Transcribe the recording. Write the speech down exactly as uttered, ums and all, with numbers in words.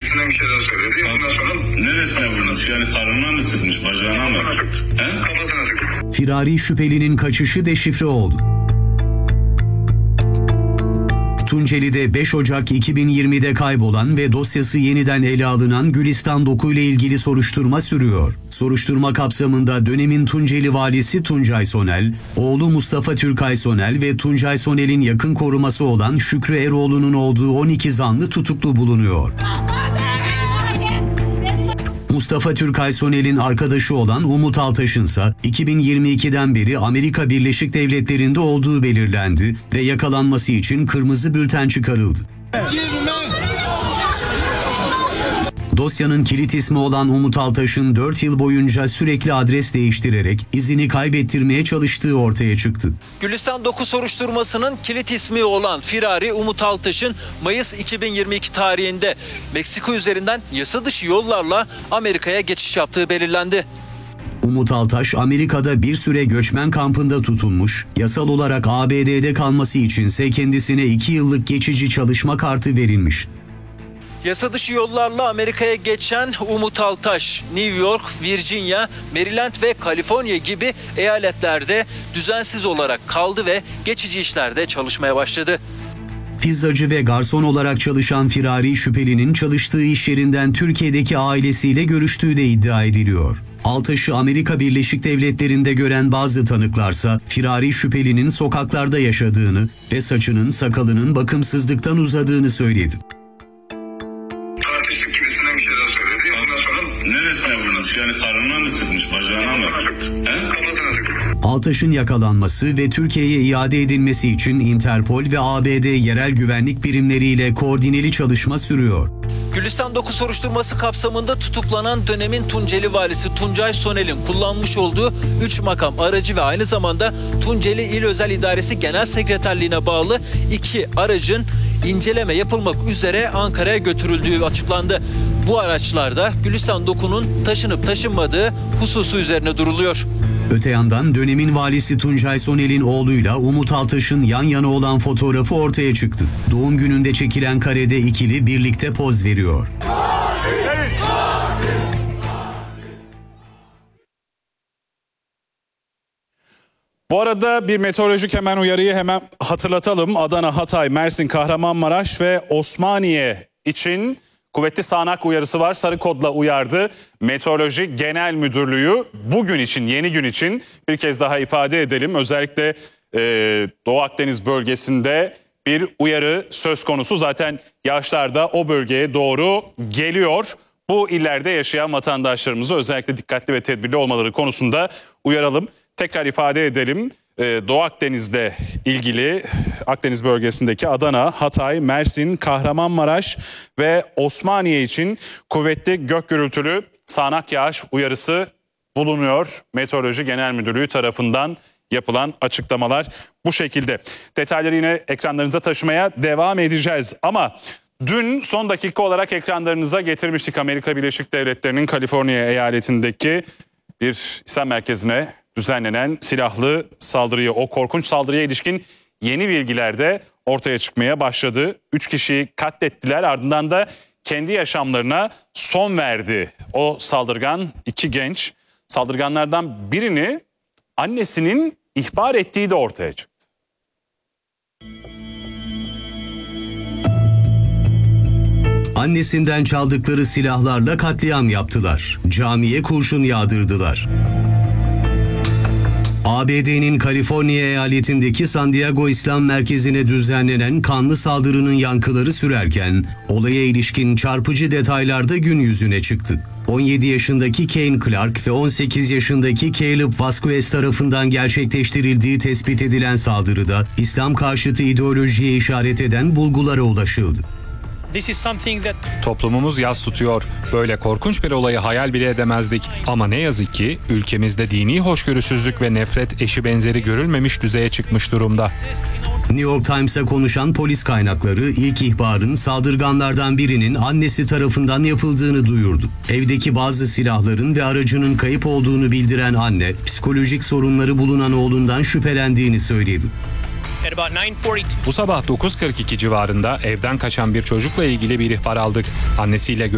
gibisinden bir şeyler söyledi. Ondan sonra... Neresine vurmuş? Yani karnına mı sıkmış? Bacağına mı? Kafasına sıktı. He? Kafasına sıktı. Firari şüphelinin kaçışı deşifre oldu. Tunceli'de beş Ocak iki bin yirmide kaybolan ve dosyası yeniden ele alınan Gülistan Doku ile ilgili soruşturma sürüyor. Soruşturma kapsamında dönemin Tunceli valisi Tuncay Sonel, oğlu Mustafa Türkay Sonel ve Tuncay Sonel'in yakın koruması olan Şükrü Eroğlu'nun olduğu on iki zanlı tutuklu bulunuyor. Mustafa Türkay Sonel'in arkadaşı olan Umut Altaş'ın ise iki bin yirmi ikiden beri Amerika Birleşik Devletleri'nde olduğu belirlendi ve yakalanması için kırmızı bülten çıkarıldı. Dosyanın kilit ismi olan Umut Altaş'ın dört yıl boyunca sürekli adres değiştirerek izini kaybettirmeye çalıştığı ortaya çıktı. Gülistan Doku soruşturmasının kilit ismi olan Firari Umut Altaş'ın Mayıs iki bin yirmi iki tarihinde Meksika üzerinden yasa dışı yollarla Amerika'ya geçiş yaptığı belirlendi. Umut Altaş, Amerika'da bir süre göçmen kampında tutulmuş, yasal olarak A B D'de kalması içinse kendisine iki yıllık geçici çalışma kartı verilmiş. Yasa dışı yollarla Amerika'ya geçen Umut Altaş, New York, Virginia, Maryland ve Kaliforniya gibi eyaletlerde düzensiz olarak kaldı ve geçici işlerde çalışmaya başladı. Pizzacı ve garson olarak çalışan Firari şüphelinin çalıştığı iş yerinden Türkiye'deki ailesiyle görüştüğü de iddia ediliyor. Altaş'ı Amerika Birleşik Devletleri'nde gören bazı tanıklarsa Firari şüphelinin sokaklarda yaşadığını ve saçının sakalının bakımsızlıktan uzadığını söyledi. Tartıştık gibisinden bir şeyler söyledi. Ondan sonra... Neresine vurmuş? Yani karnına mı sıkmış? Bacağına mı? Kafasına sıktı. He? Kafasına sıktı. Altaş'ın yakalanması ve Türkiye'ye iade edilmesi için Interpol ve A B D yerel güvenlik birimleriyle koordineli çalışma sürüyor. Gülistan Doku soruşturması kapsamında tutuklanan dönemin Tunceli valisi Tuncay Sonel'in kullanmış olduğu üç makam aracı ve aynı zamanda Tunceli İl Özel İdaresi Genel Sekreterliğine bağlı iki aracın inceleme yapılmak üzere Ankara'ya götürüldüğü açıklandı. Bu araçlarda Gülistan Doku'nun taşınıp taşınmadığı hususu üzerine duruluyor. Öte yandan dönemin valisi Tuncay Sonel'in oğluyla Umut Altaş'ın yan yana olan fotoğrafı ortaya çıktı. Doğum gününde çekilen karede ikili birlikte poz veriyor. Bu arada bir meteorolojik hemen uyarıyı hemen hatırlatalım. Adana, Hatay, Mersin, Kahramanmaraş ve Osmaniye için kuvvetli sağanak uyarısı var. Sarı kodla uyardı Meteoroloji Genel Müdürlüğü. Bugün için, yeni gün için bir kez daha ifade edelim. Özellikle e, Doğu Akdeniz bölgesinde bir uyarı söz konusu. Zaten yağışlar da o bölgeye doğru geliyor. Bu illerde yaşayan vatandaşlarımızı özellikle dikkatli ve tedbirli olmaları konusunda uyaralım. Tekrar ifade edelim. Doğu Akdeniz'de ilgili Akdeniz bölgesindeki Adana, Hatay, Mersin, Kahramanmaraş ve Osmaniye için kuvvetli gök gürültülü sağanak yağış uyarısı bulunuyor. Meteoroloji Genel Müdürlüğü tarafından yapılan açıklamalar bu şekilde. Detayları yine ekranlarınıza taşımaya devam edeceğiz. Ama dün son dakika olarak ekranlarınıza getirmiştik Amerika Birleşik Devletleri'nin Kaliforniya eyaletindeki bir İslam merkezine düzenlenen silahlı saldırıyı, o korkunç saldırıya ilişkin yeni bilgiler de ortaya çıkmaya başladı. Üç kişiyi katlettiler, ardından da kendi yaşamlarına son verdi. O saldırgan iki genç, saldırganlardan birini annesinin ihbar ettiği de ortaya çıktı. Annesinden çaldıkları silahlarla katliam yaptılar. Camiye kurşun yağdırdılar. A B D'nin Kaliforniya eyaletindeki San Diego İslam Merkezi'ne düzenlenen kanlı saldırının yankıları sürerken olaya ilişkin çarpıcı detaylar da gün yüzüne çıktı. on yedi yaşındaki Kane Clark ve on sekiz yaşındaki Caleb Vasquez tarafından gerçekleştirildiği tespit edilen saldırıda İslam karşıtı ideolojiye işaret eden bulgulara ulaşıldı. Toplumumuz yas tutuyor. Böyle korkunç bir olayı hayal bile edemezdik. Ama ne yazık ki ülkemizde dini hoşgörüsüzlük ve nefret eşi benzeri görülmemiş düzeye çıkmış durumda. New York Times'a konuşan polis kaynakları ilk ihbarın saldırganlardan birinin annesi tarafından yapıldığını duyurdu. Evdeki bazı silahların ve aracının kayıp olduğunu bildiren anne, psikolojik sorunları bulunan oğlundan şüphelendiğini söyledi. Bu sabah dokuz kırk iki civarında evden kaçan bir çocukla ilgili bir ihbar aldık. Annesiyle